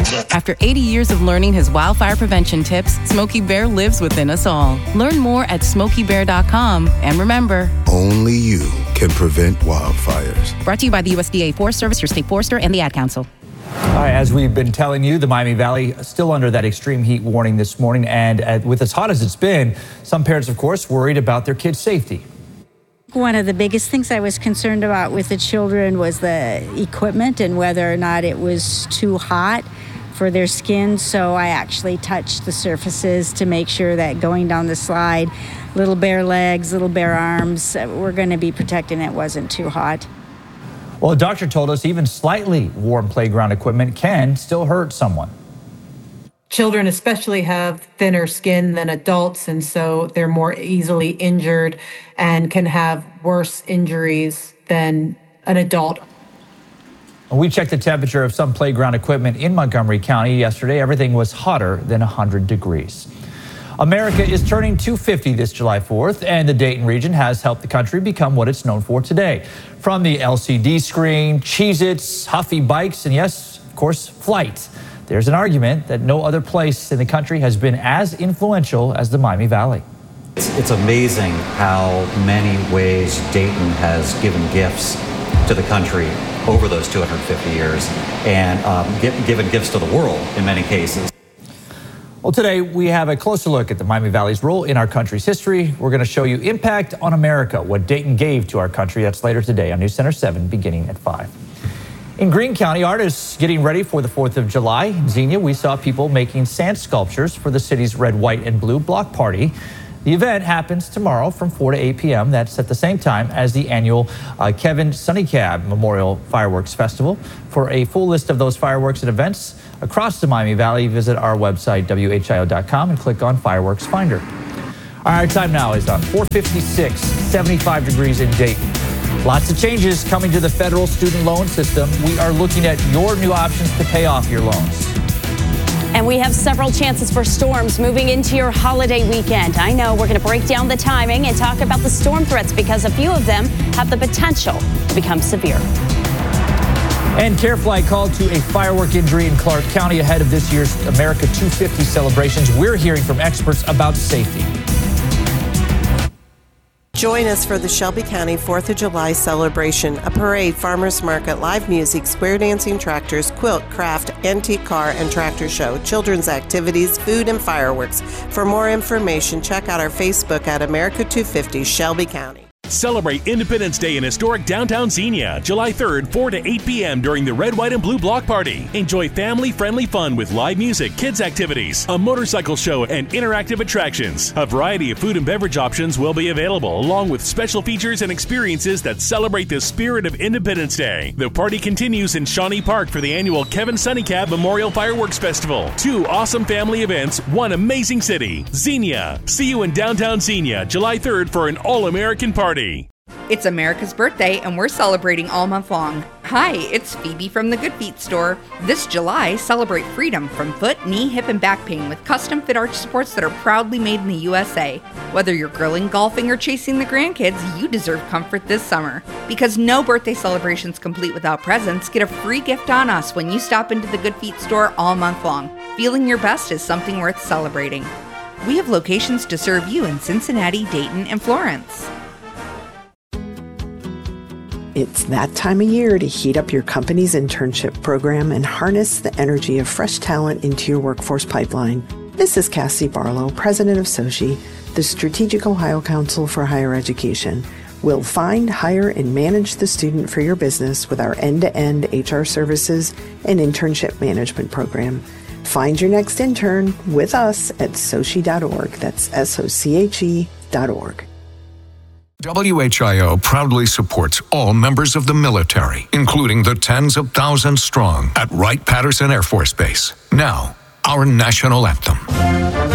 After 80 years of learning his wildfire prevention tips, Smokey Bear lives within us all. Learn more at SmokeyBear.com. And remember, only you can prevent wildfires. Brought to you by the USDA Forest Service, your state forester, and the Ad Council. All right, as we've been telling you, the Miami Valley still under that extreme heat warning this morning. And with as hot as it's been, some parents, of course, worried about their kids' safety. One of the biggest things I was concerned about with the children was the equipment and whether or not it was too hot for their skin. So I actually touched the surfaces to make sure that going down the slide, little bare legs, little bare arms, we're going to be protecting it wasn't too hot. Well, a doctor told us even slightly warm playground equipment can still hurt someone. Children especially have thinner skin than adults, and so they're more easily injured and can have worse injuries than an adult. We checked the temperature of some playground equipment in Montgomery County yesterday. Everything was hotter than 100 degrees. America is turning 250 this July 4th, and the Dayton region has helped the country become what it's known for today. From the LCD screen, Cheez-Its, Huffy bikes, and yes, of course, flight. There's an argument that no other place in the country has been as influential as the Miami Valley. It's amazing how many ways Dayton has given gifts to the country over those 250 years and given gifts to the world in many cases. Well, today we have a closer look at the Miami Valley's role in our country's history. We're going to show you Impact on America, what Dayton gave to our country. That's later today on News Center 7, beginning at 5. In Greene County, artists getting ready for the 4th of July. In Xenia, we saw people making sand sculptures for the city's red, white, and blue block party. The event happens tomorrow from 4 to 8 p.m. That's at the same time as the annual Kevin Sunnycab Memorial Fireworks Festival. For a full list of those fireworks and events across the Miami Valley, visit our website, WHIO.com, and click on Fireworks Finder. Our time now is 4:56, 75 degrees in Dayton. Lots of changes coming to the federal student loan system. We are looking at your new options to pay off your loans. And we have several chances for storms moving into your holiday weekend. I know we're going to break down the timing and talk about the storm threats because a few of them have the potential to become severe. And CareFlight called to a firework injury in Clark County ahead of this year's America 250 celebrations. We're hearing from experts about safety. Join us for the Shelby County 4th of July celebration, a parade, farmers market, live music, square dancing tractors, quilt, craft, antique car, and tractor show, children's activities, food, and fireworks. For more information, check out our Facebook at America 250 Shelby County. Celebrate Independence Day in historic downtown Xenia, July 3rd, 4 to 8 p.m. during the Red, White, and Blue Block Party. Enjoy family-friendly fun with live music, kids' activities, a motorcycle show, and interactive attractions. A variety of food and beverage options will be available, along with special features and experiences that celebrate the spirit of Independence Day. The party continues in Shawnee Park for the annual Kevin Sunnycab Memorial Fireworks Festival. 2 awesome family events, 1 amazing city. Xenia. See you in downtown Xenia, July 3rd for an all-American party. It's America's birthday, and we're celebrating all month long. Hi, it's Phoebe from the Good Feet store. This July, celebrate freedom from foot, knee, hip, and back pain with custom-fit arch supports that are proudly made in the USA. Whether you're grilling, golfing, or chasing the grandkids, you deserve comfort this summer. Because no birthday celebration's complete without presents, get a free gift on us when you stop into the Good Feet store all month long. Feeling your best is something worth celebrating. We have locations to serve you in Cincinnati, Dayton, and Florence. It's that time of year to heat up your company's internship program and harness the energy of fresh talent into your workforce pipeline. This is Cassie Barlow, president of SOCHI, the Strategic Ohio Council for Higher Education. We'll find, hire, and manage the student for your business with our end-to-end HR services and internship management program. Find your next intern with us at sochi.org. That's SOCHE.org. WHIO proudly supports all members of the military, including the tens of thousands strong at Wright-Patterson Air Force Base. Now, our national anthem.